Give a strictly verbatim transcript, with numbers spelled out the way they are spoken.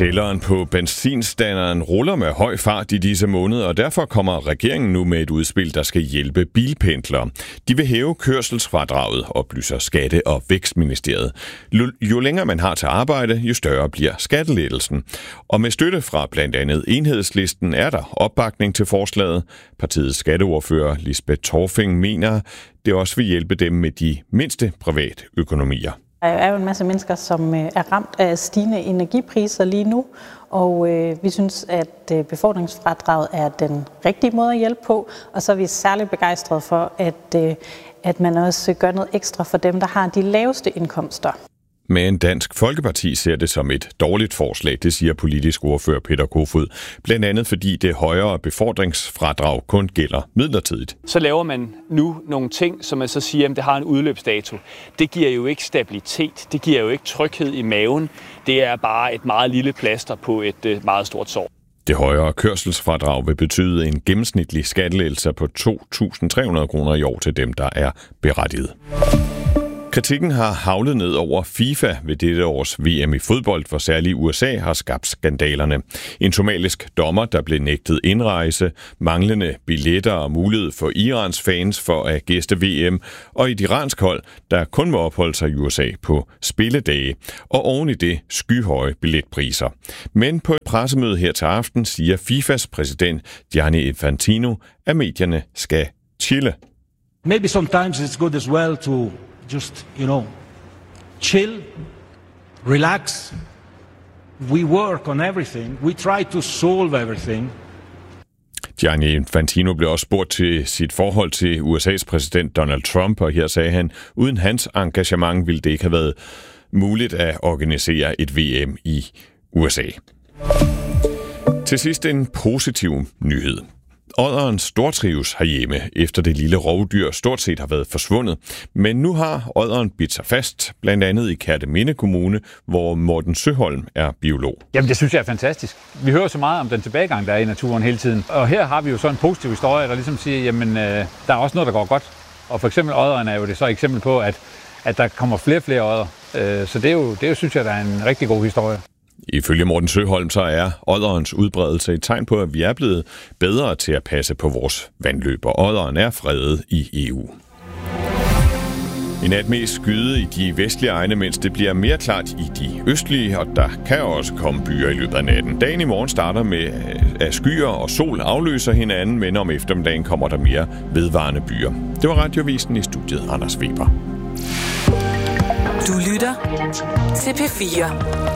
Tælleren på benzinstanderen ruller med høj fart i disse måneder, og derfor kommer regeringen nu med et udspil, der skal hjælpe bilpendlere. De vil hæve kørselsfradraget, oplyser Skatte- og Vækstministeriet. Jo længere man har til arbejde, jo større bliver skattelettelsen. Og med støtte fra blandt andet Enhedslisten er der opbakning til forslaget. Partiets skatteordfører Lisbeth Torfing mener, det også vil hjælpe dem med de mindste privatøkonomier. Der er jo en masse mennesker, som er ramt af stigende energipriser lige nu, og øh, vi synes, at øh, befordringsfradraget er den rigtige måde at hjælpe på, og så er vi særligt begejstrede for, at, øh, at man også gør noget ekstra for dem, der har de laveste indkomster. Men Dansk Folkeparti ser det som et dårligt forslag, det siger politisk ordfører Peter Kofod. Blandt andet fordi det højere befordringsfradrag kun gælder midlertidigt. Så laver man nu nogle ting, som man så siger, at det har en udløbsdato. Det giver jo ikke stabilitet, det giver jo ikke tryghed i maven. Det er bare et meget lille plaster på et meget stort sår. Det højere kørselsfradrag vil betyde en gennemsnitlig skattelettelse på to tusind tre hundrede kroner i år til dem, der er berettiget. Kritikken har haglet ned over FIFA ved dette års V M i fodbold, hvor særligt U S A har skabt skandalerne. En somalisk dommer, der blev nægtet indrejse, manglende billetter og mulighed for Irans fans for at gæste V M, og et iransk hold, der kun må opholde sig i U S A på spilledage, og oven i det skyhøje billetpriser. Men på et pressemøde her til aften siger FIFAs præsident Gianni Infantino, at medierne skal chille. Maybe sometimes it's good as well to just, you know, chill, relax. We work on everything. We try to solve everything. Gianni Infantino blev også spurgt til sit forhold til U S A's præsident Donald Trump, og her sagde han, uden hans engagement ville det ikke have været muligt at organisere et V M i U S A. Til sidst en positiv nyhed. Odderen stortrives herhjemme, efter det lille rovdyr stort set har været forsvundet. Men nu har odderen bidt sig fast, blandt andet i Kerteminde Kommune, hvor Morten Søholm er biolog. Jamen det synes jeg er fantastisk. Vi hører så meget om den tilbagegang, der er i naturen hele tiden. Og her har vi jo så en positiv historie, der ligesom siger, jamen øh, der er også noget, der går godt. Og for eksempel odderen er jo det så et eksempel på, at, at der kommer flere og flere odder. Øh, så det er, jo, det er jo, synes jeg, der er en rigtig god historie. Ifølge Morten Søholm, så er odderens udbredelse et tegn på, at vi er blevet bedre til at passe på vores vandløb, og odderen er fredet i E U. I nat mest skyde i de vestlige egne, mens det bliver mere klart i de østlige, og der kan også komme byer i løbet af natten. Dagen i morgen starter med, at skyer og sol afløser hinanden, men om eftermiddagen kommer der mere vedvarende byer. Det var Radiovisen, i studiet Anders Weber. Du lytter til P fire.